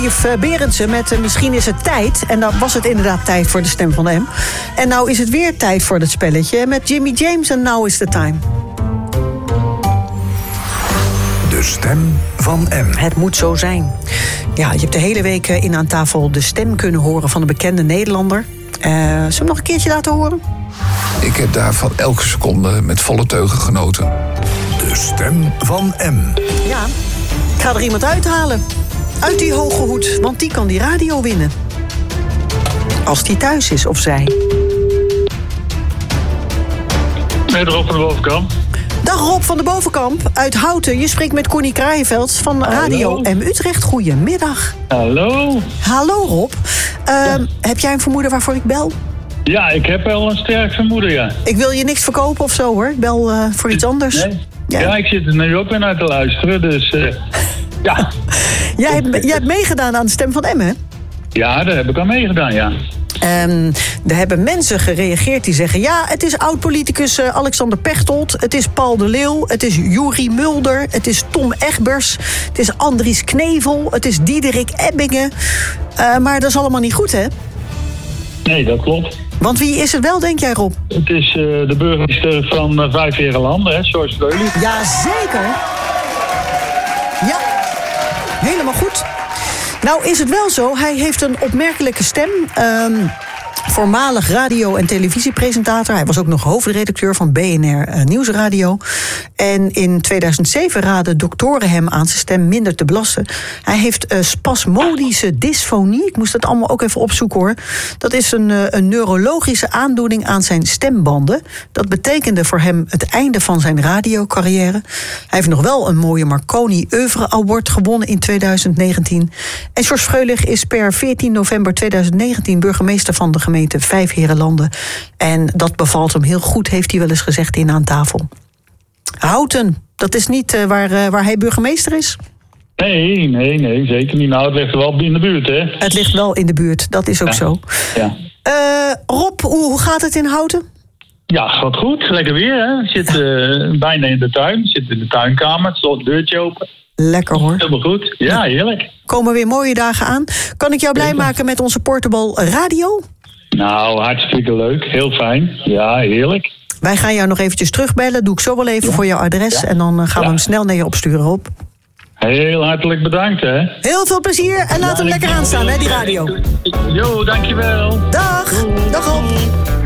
Berendsen met Misschien is het tijd. En dan was het inderdaad tijd voor de stem van M. En nou is het weer tijd voor het spelletje met Jimmy James en Now is the Time. De stem van M. Het moet zo zijn. Ja, je hebt de hele week in aan tafel de stem kunnen horen van een bekende Nederlander. Zullen we hem nog een keertje laten horen? Ik heb daarvan elke seconde met volle teugen genoten. De stem van M. Ja, ik ga er iemand uithalen. Uit die hoge hoed, want die kan die radio winnen. Als die thuis is, of zij. Met Rob van de Bovenkamp. Dag Rob van de Bovenkamp, uit Houten. Je spreekt met Connie Kraaienveld van Radio M Utrecht. Goedemiddag. Hallo. Hallo Rob. Heb jij een vermoeden waarvoor ik bel? Ja, ik heb wel een sterk vermoeden, ja. Ik wil je niks verkopen of zo, hoor. Ik bel voor iets anders. Nee? Ja, ik zit er nu ook weer naar te luisteren, dus ja. Jij hebt meegedaan aan de stem van M, hè? Ja, daar heb ik aan meegedaan, ja. Er hebben mensen gereageerd die zeggen... ja, het is oud-politicus Alexander Pechtold... het is Paul de Leeuw, het is Juri Mulder... het is Tom Egbers, het is Andries Knevel... het is Diederik Ebbingen. Maar dat is allemaal niet goed, hè? Nee, dat klopt. Want wie is het wel, denk jij, Rob? Het is de burgemeester van Vijfheerenlanden, hè, George Freulich. Jazeker. Ja, helemaal goed. Nou is het wel zo, hij heeft een opmerkelijke stem. Voormalig radio- en televisiepresentator. Hij was ook nog hoofdredacteur van BNR Nieuwsradio. En in 2007 raadden doktoren hem aan zijn stem minder te belasten. Hij heeft spasmodische dysfonie. Ik moest dat allemaal ook even opzoeken, hoor. Dat is een neurologische aandoening aan zijn stembanden. Dat betekende voor hem het einde van zijn radiocarrière. Hij heeft nog wel een mooie Marconi Oeuvre Award gewonnen in 2019. En George Freulich is per 14 november 2019 burgemeester van de gemeente Vijfheerenlanden. En dat bevalt hem heel goed, heeft hij wel eens gezegd in Aan Tafel. Houten, dat is niet waar hij burgemeester is? Nee, zeker niet. Nou, het ligt wel in de buurt, hè? Het ligt wel in de buurt, dat is ook zo. Ja. Rob, hoe gaat het in Houten? Ja, gaat goed. Lekker weer, hè? Zit bijna in de tuin. Zit in de tuinkamer. Het deurtje open. Lekker, hoor. Helemaal goed. Ja, heerlijk. Komen weer mooie dagen aan. Kan ik jou blij maken met onze portable radio? Nou, hartstikke leuk. Heel fijn. Ja, heerlijk. Wij gaan jou nog eventjes terugbellen. Doe ik zo wel even voor jouw adres. Ja. En dan gaan we hem snel naar je opsturen, Rob. Heel hartelijk bedankt, hè. Heel veel plezier en laat hem lekker aanstaan, hè, die radio. Jo, dankjewel. Dag. Dag, Rob.